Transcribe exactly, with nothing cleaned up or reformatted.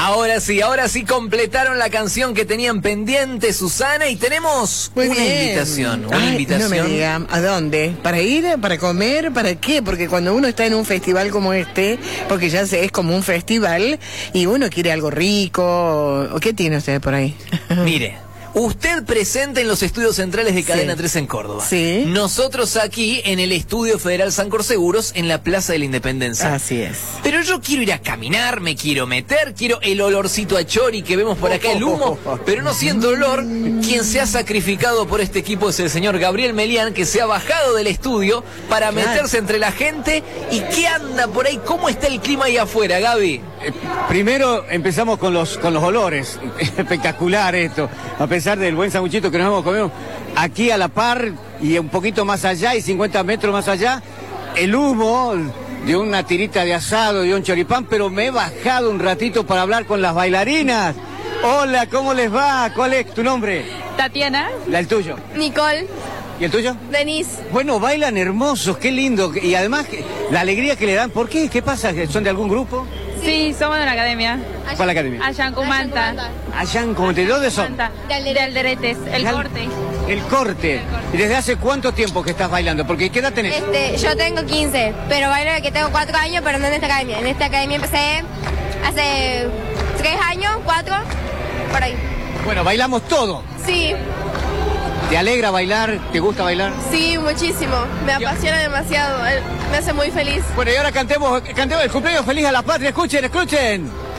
Ahora sí, ahora sí completaron la canción que tenían pendiente, Susana, y tenemos Muy una bien. invitación. Una Ay, invitación. No me digan, ¿a dónde? ¿Para ir? ¿Para comer? ¿Para qué? Porque cuando uno está en un festival como este, porque ya se, es como un festival, y uno quiere algo rico, ¿o qué tiene usted por ahí? Mire, usted presente en los estudios centrales de Cadena Sí. tres en Córdoba. Sí. Nosotros aquí en el Estudio Federal Sancor Seguros en la Plaza de la Independencia. Así es. Pero yo quiero ir a caminar, me quiero meter, quiero el olorcito a chori que vemos por acá, el humo, pero no siento olor. Quien se ha sacrificado por este equipo es el señor Gabriel Melián, que se ha bajado del estudio para Claro. meterse entre la gente. ¿Y qué anda por ahí? ¿Cómo está el clima ahí afuera, Gaby? Eh, primero empezamos con los con los olores. Espectacular esto. A pesar del buen sanguchito que nos hemos comido, aquí a la par y un poquito más allá y cincuenta metros más allá, el humo de una tirita de asado, de un choripán, pero me he bajado un ratito para hablar con las bailarinas. Hola, ¿cómo les va? ¿Cuál es tu nombre? Tatiana. La, el tuyo. Nicole. ¿Y el tuyo? Denise. Bueno, bailan hermosos, qué lindo. Y además, la alegría que le dan. ¿Por qué? ¿Qué pasa? ¿Son de algún grupo? Sí, somos de una academia. ¿Cuál academia? Ayancumanta. Allá en Comete. ¿De dónde son? Del Alderetes, el Al- corte. El corte. ¿Y desde hace cuánto tiempo que estás bailando? Porque ¿qué edad tenés? Este, yo tengo quince, pero bailo desde que tengo cuatro años, pero no en esta academia. En esta academia empecé hace tres años, cuatro, por ahí. Bueno, bailamos todo. Sí, ¿Te alegra bailar? ¿Te gusta bailar? sí, muchísimo. Me apasiona demasiado. eh, Me hace muy feliz. Bueno, y ahora cantemos, cantemos el cumpleaños feliz a la patria. Escuchen, escuchen.